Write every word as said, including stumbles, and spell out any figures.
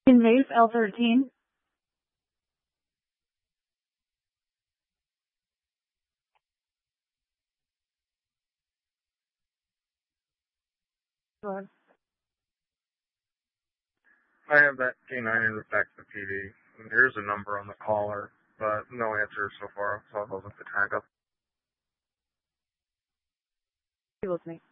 Invade L thirteen. Good. I have that canine in back to the P D. There's a number on the caller, but no answer so far, so I'll hold up the tag up. Be with me.